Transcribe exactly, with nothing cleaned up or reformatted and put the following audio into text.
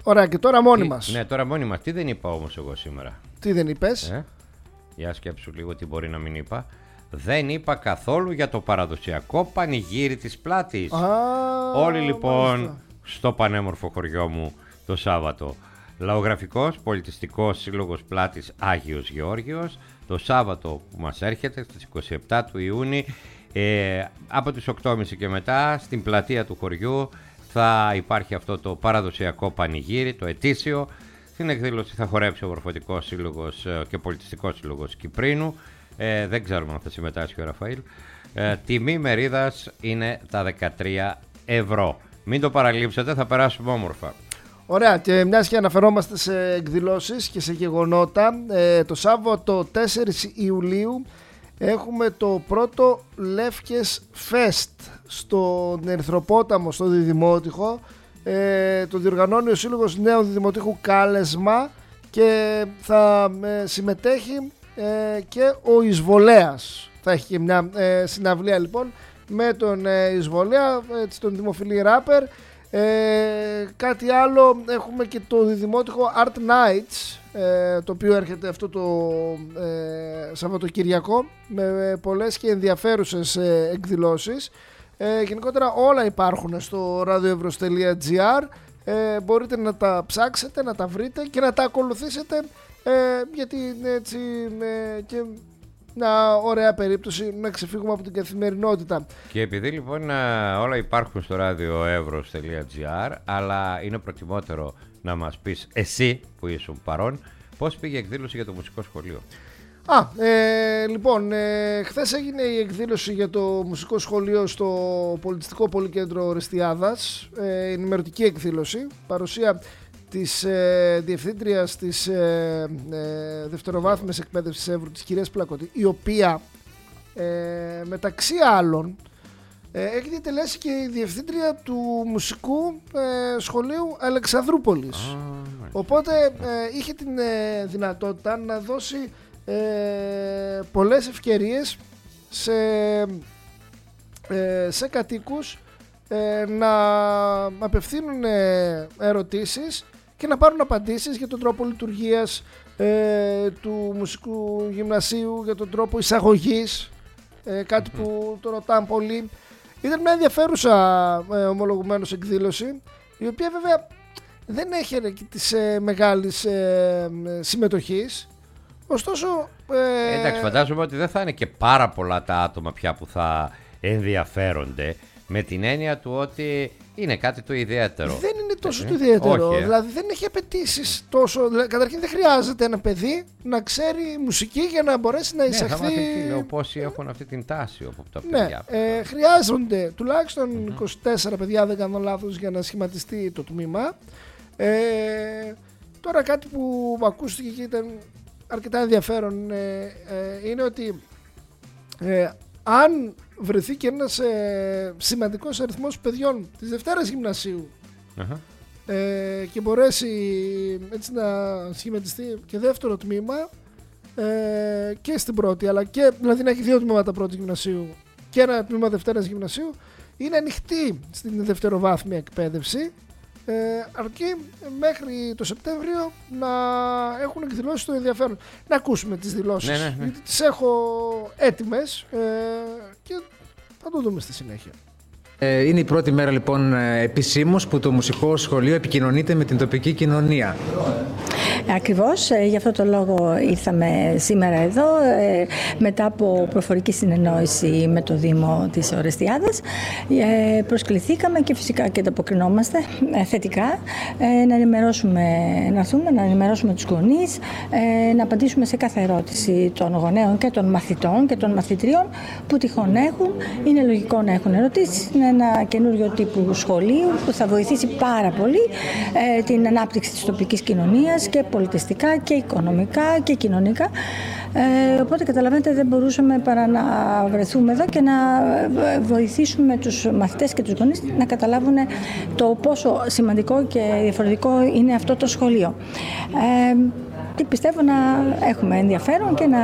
Ωραία, και τώρα μόνοι τι, μας. Ναι, τώρα μόνοι μας. Τι δεν είπα όμως εγώ σήμερα? Τι δεν είπες? Ε? Για σκέψου λίγο τι μπορεί να μην είπα. Δεν είπα καθόλου για το παραδοσιακό πανηγύρι της Πλάτης. Α, Όλοι λοιπόν μάλιστα. στο πανέμορφο χωριό μου το Σάββατο. Λαογραφικός Πολιτιστικός Σύλλογος Πλάτης Άγιος Γεώργιος. Το Σάββατο που μας έρχεται στις είκοσι επτά του Ιούνιου, ε, από τις οκτώ και μισή και μετά στην πλατεία του χωριού θα υπάρχει αυτό το παραδοσιακό πανηγύρι, το ετήσιο. Στην εκδήλωση θα χορέψει ο Μορφωτικός Σύλλογος και Πολιτιστικός Σύλλογος Κυπρίνου. Ε, δεν ξέρουμε αν θα συμμετάσχει ο Ραφαήλ. Ε, τιμή μερίδας είναι τα δεκατρία ευρώ. Μην το παραλείψετε, θα περάσουμε όμορφα. Ωραία, και μιας και αναφερόμαστε σε εκδηλώσεις και σε γεγονότα, ε, το Σάββατο τέσσερις Ιουλίου έχουμε το πρώτο Λεύκες Fest στον Ερυθροπόταμο, στο Διδημότυχο. Ε, το διοργανώνει ο Σύλλογος Νέου Διδημοτήχου Κάλεσμα και θα ε, συμμετέχει ε, και ο Εισβολέας. Θα έχει και μια ε, συναυλία λοιπόν με τον ε, Εισβολέα, έτσι, τον δημοφιλή ράπερ. Ε, κάτι άλλο, έχουμε και το Διδημότυχο Art Nights, ε, το οποίο έρχεται αυτό το ε, Σαββατοκυριακό με πολλές και ενδιαφέρουσες ε, εκδηλώσεις. Ε, γενικότερα όλα υπάρχουν στο radioevros τελεία gr. ε, μπορείτε να τα ψάξετε, να τα βρείτε και να τα ακολουθήσετε, ε, γιατί είναι έτσι ε, και μια ωραία περίπτωση να ξεφύγουμε από την καθημερινότητα. Και επειδή λοιπόν όλα υπάρχουν στο radioevros τελεία gr, αλλά είναι προτιμότερο να μας πεις εσύ που ήσουν παρόν, πώς πήγε η εκδήλωση για το μουσικό σχολείο? Α, ε, λοιπόν, ε, χθες έγινε η εκδήλωση για το μουσικό σχολείο στο Πολιτιστικό Πολυκέντρο Ορεστιάδας, ε, ενημερωτική εκδήλωση, παρουσία της ε, διευθύντριας της ε, ε, δευτεροβάθμιας εκπαίδευσης Εύρου, της κυρίας Πλακωτή, η οποία ε, μεταξύ άλλων ε, έχει διατελέσει και η διευθύντρια του μουσικού ε, σχολείου Αλεξανδρούπολης. Ah, Οπότε ε, είχε την ε, δυνατότητα να δώσει ε, πολλές ευκαιρίες σε, ε, σε κατοίκους ε, να απευθύνουν ε, ερωτήσεις και να πάρουν απαντήσεις για τον τρόπο λειτουργίας ε, του μουσικού γυμνασίου, για τον τρόπο εισαγωγής, ε, κάτι που το ρωτάνε πολύ. Ήταν μια ενδιαφέρουσα ε, ομολογουμένως εκδήλωση, η οποία βέβαια δεν έχει και της ε, μεγάλης ε, συμμετοχής. Ωστόσο ε... εντάξει, φαντάζομαι ότι δεν θα είναι και πάρα πολλά τα άτομα πια που θα ενδιαφέρονται, με την έννοια του ότι είναι κάτι το ιδιαίτερο. Δεν είναι τόσο το ιδιαίτερο. Όχι, ε. Δηλαδή δεν έχει απαιτήσεις τόσο. Καταρχήν δεν χρειάζεται ένα παιδί να ξέρει μουσική για να μπορέσει να εισαχθεί. Ναι, θα μάθει, λέω, πόσοι έχουν αυτή την τάση από τα ναι, παιδιά. Ε, χρειάζονται τουλάχιστον mm-hmm. είκοσι τέσσερα παιδιά, δεν κάνω λάθος, για να σχηματιστεί το τμήμα. Ε, τώρα κάτι που ακούστηκε και ήταν αρκετά ενδιαφέρον ε, ε, είναι ότι ε, αν βρεθεί και ένας ε, σημαντικός αριθμός παιδιών της Δευτέρας Γυμνασίου uh-huh. ε, και μπορέσει έτσι να σχηματιστεί και δεύτερο τμήμα ε, και στην πρώτη, αλλά και δηλαδή να έχει δύο τμήματα πρώτης Γυμνασίου και ένα τμήμα Δευτέρας Γυμνασίου, είναι ανοιχτή στην δευτεροβάθμια εκπαίδευση, ε, αρκεί μέχρι το Σεπτέμβριο να έχουν εκδηλώσει το ενδιαφέρον. Να ακούσουμε τις δηλώσεις, ναι, ναι, ναι. γιατί τις έχω έτοιμες ε, και θα το δούμε στη συνέχεια. Είναι η πρώτη μέρα λοιπόν επισήμως που το μουσικό σχολείο επικοινωνείται με την τοπική κοινωνία. Ακριβώς, γι' αυτό το λόγο ήρθαμε σήμερα εδώ, μετά από προφορική συνεννόηση με το Δήμο της Ορεστιάδας. Προσκληθήκαμε και φυσικά και ανταποκρινόμαστε θετικά να ενημερώσουμε, να έρθουμε, να ενημερώσουμε τους γονείς, να απαντήσουμε σε κάθε ερώτηση των γονέων και των μαθητών και των μαθητριών που τυχόν έχουν. Είναι λογικό να έχουν ερωτήσεις. Είναι ένα καινούριο τύπου σχολείου που θα βοηθήσει πάρα πολύ την ανάπτυξη της τοπικής κοινωνίας και πολιτιστικά και οικονομικά και κοινωνικά. Ε, οπότε καταλαβαίνετε, δεν μπορούσαμε παρά να βρεθούμε εδώ και να βοηθήσουμε τους μαθητές και τους γονείς να καταλάβουν το πόσο σημαντικό και διαφορετικό είναι αυτό το σχολείο. Ε, και πιστεύω να έχουμε ενδιαφέρον και να